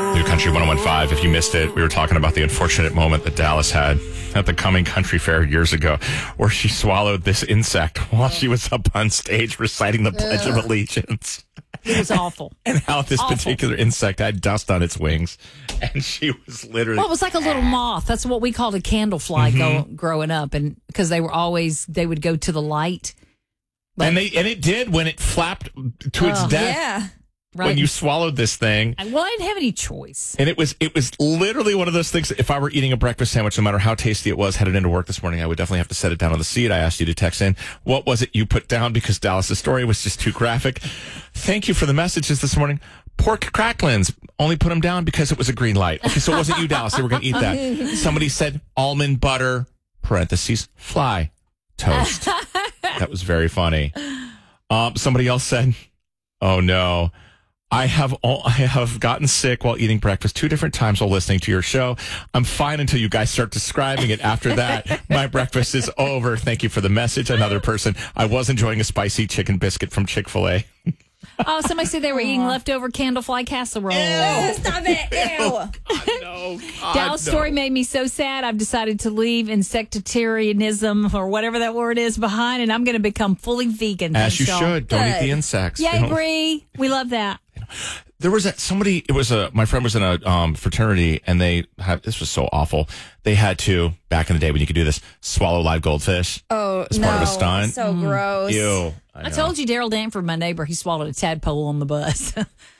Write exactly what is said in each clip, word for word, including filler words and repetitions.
New Country one oh one five. If you missed it, we were talking about the unfortunate moment that Dallas had at the Coming Country Fair years ago, where she swallowed this insect while she was up on stage reciting the Pledge of Allegiance. It was awful. And how this awful. particular insect had dust on its wings. And she was literally... Well, it was like a little moth. That's what we called a candlefly mm-hmm. go, growing up. And because they were always, they would go to the light. But, and they and it did when it flapped to its uh, death. Yeah. Right. When you swallowed this thing. Well, I didn't have any choice. And it was it was literally one of those things. If I were eating a breakfast sandwich, no matter how tasty it was, headed into work this morning, I would definitely have to set it down on the seat. I asked you to text in. What was it you put down? Because Dallas's story was just too graphic. Thank you for the messages this morning. Pork cracklins. Only put them down because it was a green light. Okay, so it wasn't you, Dallas. They were going to eat that. Somebody said almond butter, parentheses, fly, toast. That was very funny. Um, somebody else said, oh, no. I have all, I have gotten sick while eating breakfast two different times while listening to your show. I'm fine until you guys start describing it. After that, my breakfast is over. Thank you for the message. Another person, I was enjoying a spicy chicken biscuit from Chick-fil-A. Oh, somebody said they were eating leftover candlefly casserole. Ew, stop it. Ew. Oh, God, no. God, Dallas' no. story made me so sad. I've decided to leave insectarianism or whatever that word is behind, and I'm going to become fully vegan. As Thanks, you y'all. should. Don't eat Good. the insects. Yay, You know? Bree. We love that. There was a, somebody, it was a, my friend was in a um, fraternity, and they had, this was so awful. They had to, back in the day when you could do this, swallow live goldfish. Oh, as no. part of a stunt. So gross. Ew. I, I told you, Daryl Danford, my neighbor, he swallowed a tadpole on the bus.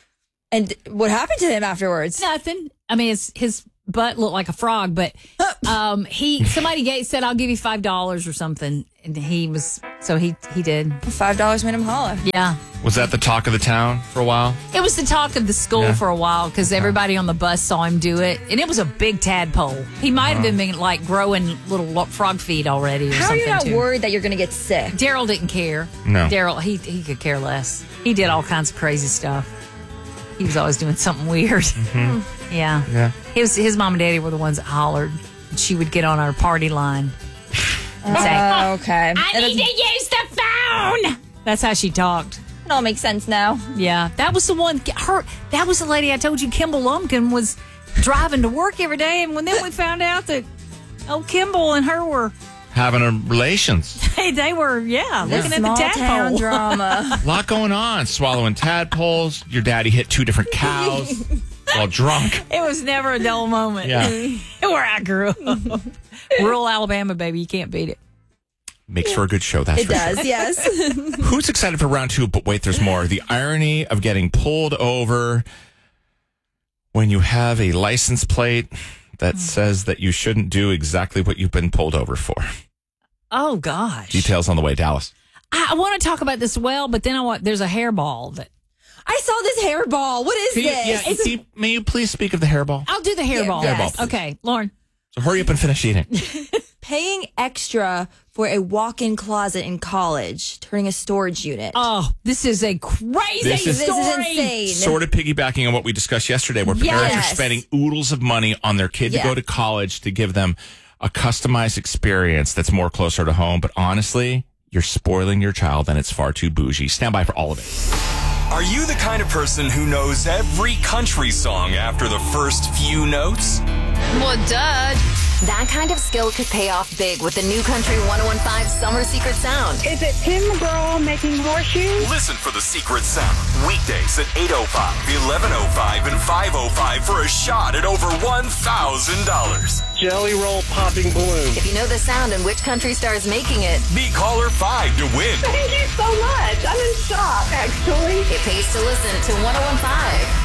And what happened to him afterwards? Nothing. I mean, his, his butt looked like a frog, but um, he somebody gave, said, I'll give you five dollars or something. And he was, so he, he did. Five dollars made him holler. Yeah. Was that the talk of the town for a while? It was the talk of the school Yeah. for a while because everybody on the bus saw him do it. And it was a big tadpole. He might have been like growing little lo- frog feet already or How are something. you not too. worried that you're going to get sick? Daryl didn't care. No. Daryl, he, he could care less. He did all kinds of crazy stuff. He was always doing something weird. Mm-hmm. Yeah. Yeah. His, his mom and daddy were the ones that hollered. She would get on our party line and say, Oh, okay. I It need to use the phone. That's how she talked. It all makes sense now. Yeah, that was the one. Her, that was the lady I told you, Kimball Lumpkin, was driving to work every day, and when then we found out that oh, Kimball and her were Having a relations. hey, they were yeah looking at Small the town tadpole. drama. A lot going on. Swallowing tadpoles. Your daddy hit two different cows while drunk. It was never a dull moment. Yeah. Where I grew up, rural Alabama, baby, you can't beat it. Makes for a good show, that's It for sure. does, yes. Who's excited for round two? But wait, there's more. The irony of getting pulled over when you have a license plate that says that you shouldn't do exactly what you've been pulled over for. Oh gosh, Details on the way, Dallas. I, I want to talk about this well, but then I want there's a hairball that I saw this hairball. What is Can you- this? yeah, It's see, may you please speak of the hairball? I'll do the hairball. Yeah, yes. Okay, Lauren. So hurry up and finish eating. paying extra for a walk-in closet in college, turning a storage unit. Oh, this is a crazy This is- this is story. insane. Sort of piggybacking on what we discussed yesterday, where parents are Yes. spending oodles of money on their kid Yeah. to go to college to give them a customized experience that's more closer to home. But honestly, you're spoiling your child and it's far too bougie. Stand by for all of it. Are you the kind of person who knows every country song after the first few notes? Well, duh. That kind of skill could pay off big with the New Country one oh one five Summer Secret Sound. Is it Tim McGraw making horseshoes? Listen for the secret sound weekdays at eight oh five, eleven oh five, and five oh five for a shot at over one thousand dollars. Jelly roll popping balloon. If you know the sound and which country star is making it, Be caller five to win. Thank you so much. I'm in shock, actually. it pays to listen to one oh one five.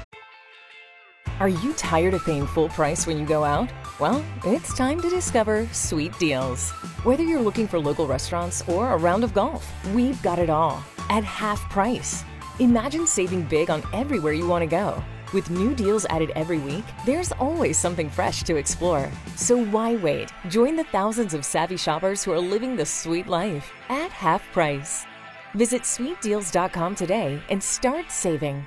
Are you tired of paying full price when you go out? Well, it's time to discover Sweet Deals. Whether you're looking for local restaurants or a round of golf, we've got it all at half price. Imagine saving big on everywhere you want to go. With new deals added every week, there's always something fresh to explore. So why wait? Join the thousands of savvy shoppers who are living the sweet life at half price. Visit sweet deals dot com today and start saving.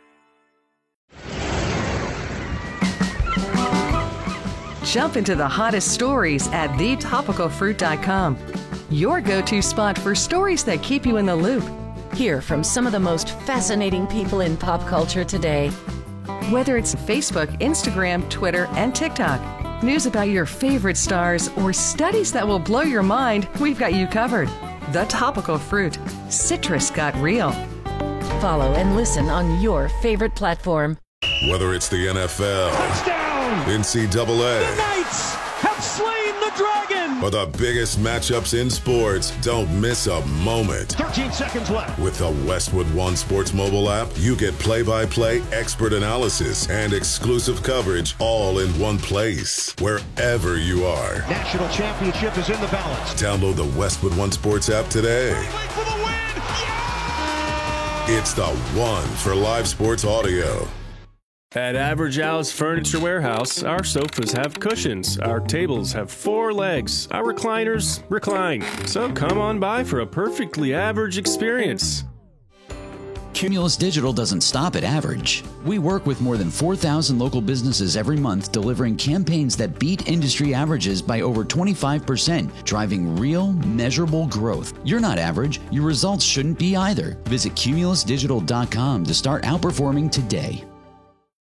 Jump into the hottest stories at the topical fruit dot com. Your go-to spot for stories that keep you in the loop. Hear from some of the most fascinating people in pop culture today. Whether it's Facebook, Instagram, Twitter, and TikTok, news about your favorite stars, or studies that will blow your mind, we've got you covered. The Topical Fruit. Citrus got real. Follow and listen on your favorite platform. Whether it's the N F L, Touchdown! N C double A, The Knights have slain the dragon! or the biggest matchups in sports, don't miss a moment. thirteen seconds left. With the Westwood One Sports mobile app, you get play-by-play expert analysis and exclusive coverage all in one place, wherever you are. National championship is in the balance. Download the Westwood One Sports app today. For the win! It's the one for live sports audio. At Average Al's Furniture Warehouse, our sofas have cushions, our tables have four legs, our recliners recline. So come on by for a perfectly average experience. Cumulus Digital doesn't stop at average. We work with more than four thousand local businesses every month, delivering campaigns that beat industry averages by over twenty-five percent, driving real, measurable growth. You're not average. Your results shouldn't be either. Visit cumulus digital dot com to start outperforming today.